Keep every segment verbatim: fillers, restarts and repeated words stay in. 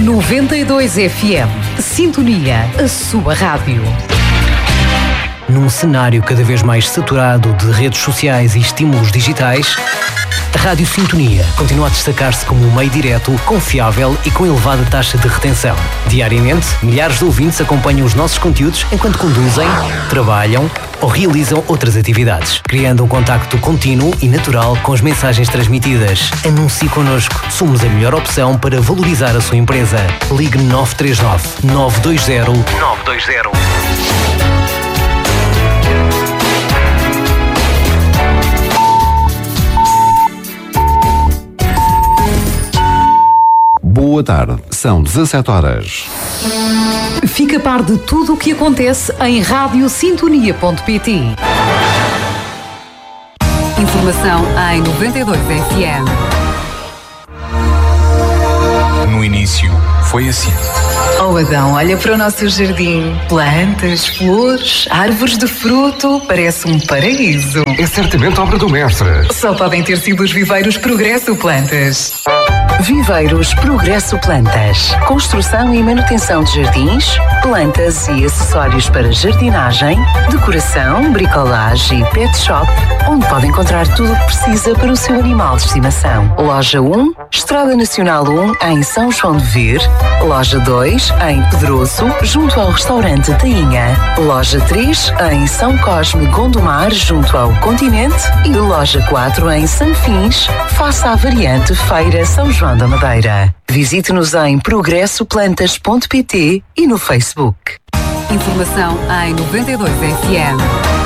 noventa e dois F M. Sintonia, a sua rádio. Num cenário cada vez mais saturado de redes sociais e estímulos digitais, a Rádio Sintonia continua a destacar-se como um meio direto, confiável e com elevada taxa de retenção. Diariamente, milhares de ouvintes acompanham os nossos conteúdos enquanto conduzem, trabalham ou realizam outras atividades, criando um contacto contínuo e natural com as mensagens transmitidas. Anuncie connosco. Somos a melhor opção para valorizar a sua empresa. Ligue nove três nove, nove dois zero, nove dois zero. Boa tarde, são dezassete horas. Fica a par de tudo o que acontece em rádio sintonia ponto pt. Informação em noventa e dois F M. No início, foi assim. Oh Adão, olha para o nosso jardim. Plantas, flores, árvores de fruto. Parece um paraíso. É certamente obra do mestre. Só podem ter sido os viveiros Progresso Plantas. Viveiros Progresso Plantas. Construção e manutenção de jardins, plantas e acessórios para jardinagem, decoração, bricolagem e pet shop, onde pode encontrar tudo o que precisa para o seu animal de estimação. Loja um, Estrada Nacional um, em São João de Vir. Loja dois, em Pedroso, junto ao restaurante Tainha. Loja três, em São Cosme Gondomar, junto ao Continente. E loja quatro, em Sanfins, face à variante Feira São João da Madeira. Visite-nos em progresso plantas ponto pt e no Facebook. Informação em noventa e dois F M.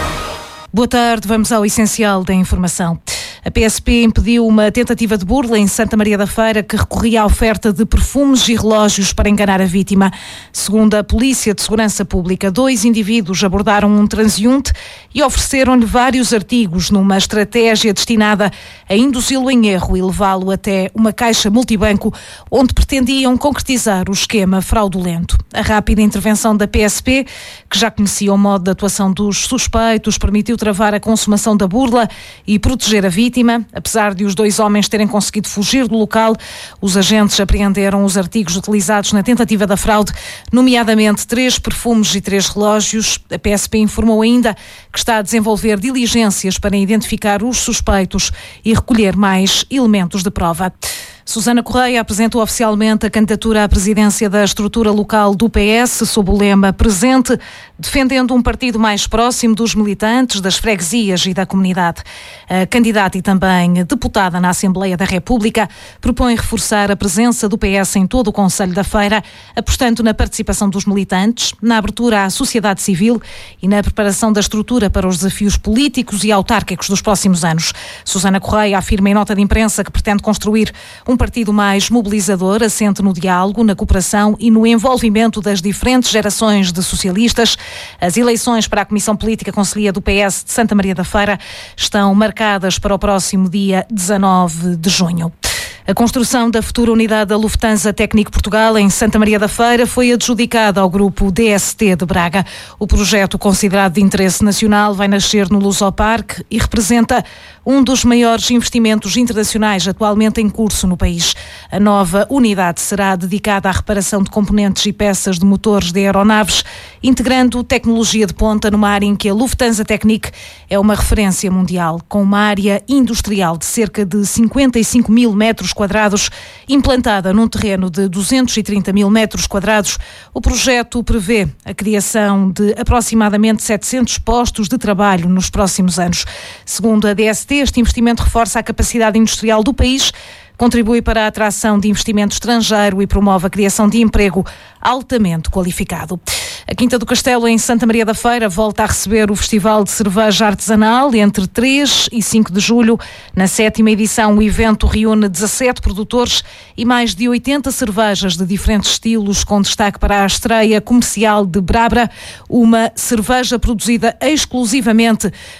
Boa tarde, vamos ao essencial da informação. A P S P impediu uma tentativa de burla em Santa Maria da Feira que recorria à oferta de perfumes e relógios para enganar a vítima. Segundo a Polícia de Segurança Pública, dois indivíduos abordaram um transeunte e ofereceram-lhe vários artigos numa estratégia destinada a induzi-lo em erro e levá-lo até uma caixa multibanco onde pretendiam concretizar o esquema fraudulento. A rápida intervenção da P S P, que já conhecia o modo de atuação dos suspeitos, permitiu travar a consumação da burla e proteger a vítima. Apesar de os dois homens terem conseguido fugir do local, os agentes apreenderam os artigos utilizados na tentativa da fraude, nomeadamente três perfumes e três relógios. A P S P informou ainda que está a desenvolver diligências para identificar os suspeitos e recolher mais elementos de prova. Susana Correia apresentou oficialmente a candidatura à presidência da estrutura local do P S sob o lema Presente, defendendo um partido mais próximo dos militantes, das freguesias e da comunidade. A candidata e também deputada na Assembleia da República propõe reforçar a presença do P S em todo o Concelho da Feira, apostando na participação dos militantes, na abertura à sociedade civil e na preparação da estrutura para os desafios políticos e autárquicos dos próximos anos. Susana Correia afirma em nota de imprensa que pretende construir um partido mais mobilizador, assente no diálogo, na cooperação e no envolvimento das diferentes gerações de socialistas. As eleições para a Comissão Política Conselhia do P S de Santa Maria da Feira estão marcadas para o próximo dia dezanove de junho. A construção da futura unidade da Lufthansa Technik Portugal em Santa Maria da Feira foi adjudicada ao grupo D S T de Braga. O projeto, considerado de interesse nacional, vai nascer no Lusoparque e representa um dos maiores investimentos internacionais atualmente em curso no país. A nova unidade será dedicada à reparação de componentes e peças de motores de aeronaves, integrando tecnologia de ponta numa área em que a Lufthansa Technik é uma referência mundial, com uma área industrial de cerca de cinquenta e cinco mil metros quadrados, implantada num terreno de duzentos e trinta mil metros quadrados. O projeto prevê a criação de aproximadamente setecentos postos de trabalho nos próximos anos. Segundo a D S T, este investimento reforça a capacidade industrial do país, contribui para a atração de investimento estrangeiro e promove a criação de emprego altamente qualificado. A Quinta do Castelo, em Santa Maria da Feira, volta a receber o Festival de Cerveja Artesanal entre três e cinco de julho. Na sétima edição, o evento reúne dezassete produtores e mais de oitenta cervejas de diferentes estilos, com destaque para a estreia comercial de Brabra, uma cerveja produzida exclusivamente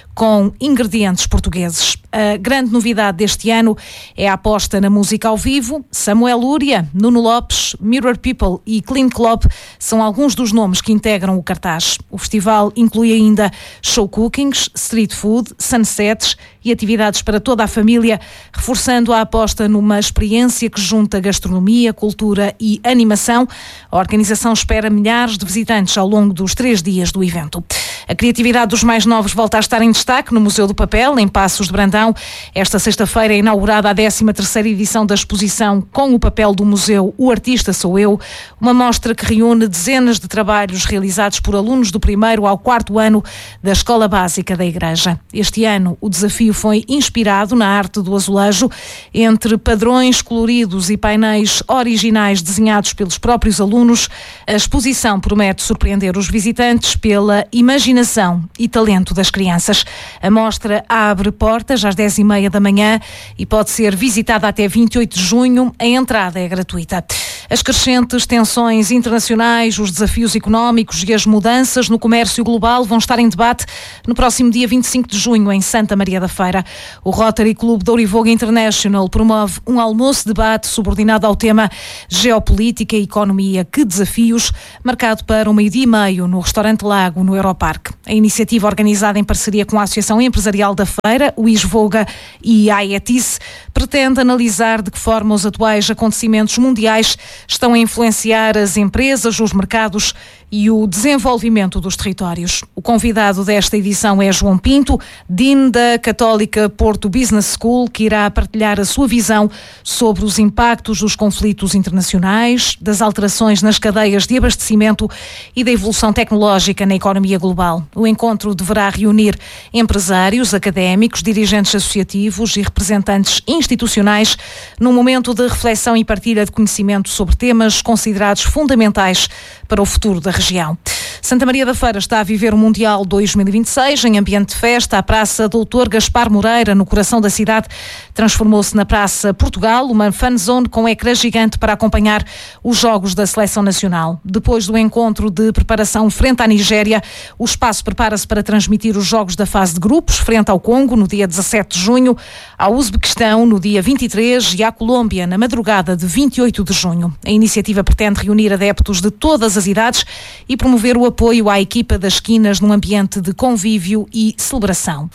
com ingredientes portugueses. A grande novidade deste ano é a aposta na música ao vivo. Samuel Lúria, Nuno Lopes, Mirror People e Clean Club são alguns dos nomes que integram o cartaz. O festival inclui ainda show cookings, street food, sunsets e atividades para toda a família, reforçando a aposta numa experiência que junta gastronomia, cultura e animação. A organização espera milhares de visitantes ao longo dos três dias do evento. A criatividade dos mais novos volta a estar em destaque no Museu do Papel, em Passos de Brandão. Esta sexta-feira é inaugurada a décima terceira edição da exposição Com o Papel do Museu O Artista Sou Eu, uma mostra que reúne dezenas de trabalhos realizados por alunos do primeiro ao quarto ano da Escola Básica da Igreja. Este ano, o desafio foi inspirado na arte do azulejo, entre padrões coloridos e painéis originais desenhados pelos próprios alunos. A exposição promete surpreender os visitantes pela imaginação e talento das crianças. A mostra abre portas às dez e meia da manhã e pode ser visitada até vinte e oito de junho. A entrada é gratuita. As crescentes tensões internacionais, os desafios económicos e as mudanças no comércio global vão estar em debate no próximo dia vinte e cinco de junho, em Santa Maria da Feira. O Rotary Club de Ourivoga International promove um almoço-debate subordinado ao tema Geopolítica e Economia. Que desafios? Marcado para o meio-dia e meio no Restaurante Lago, no Europarque. A iniciativa, organizada em parceria com a Associação Empresarial da Feira, o ISVOGA e a IETIS, pretende analisar de que forma os atuais acontecimentos mundiais estão a influenciar as empresas, os mercados e o desenvolvimento dos territórios. O convidado desta edição é João Pinto, Dean da Católica Porto Business School, que irá partilhar a sua visão sobre os impactos dos conflitos internacionais, das alterações nas cadeias de abastecimento e da evolução tecnológica na economia global. O encontro deverá reunir empresários, académicos, dirigentes associativos e representantes institucionais num momento de reflexão e partilha de conhecimento sobre temas considerados fundamentais para o futuro da região. Santa Maria da Feira está a viver o Mundial dois mil e vinte e seis em ambiente de festa. A Praça doutor Gaspar Moreira, no coração da cidade, transformou-se na Praça Portugal, uma fan zone com ecrã gigante para acompanhar os jogos da Seleção Nacional. Depois do encontro de preparação frente à Nigéria, o espaço prepara-se para transmitir os jogos da fase de grupos, frente ao Congo, no dia dezassete de junho, ao Uzbequistão, no dia vinte e três, e à Colômbia, na madrugada de vinte e oito de junho. A iniciativa pretende reunir adeptos de todas as idades e promover o apoio à equipa das esquinas num ambiente de convívio e celebração.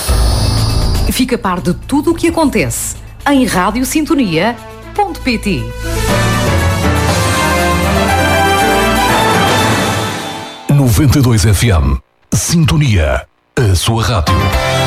Fica a par de tudo o que acontece em rádio sintonia ponto pt. noventa e dois F M. Sintonia. A sua rádio.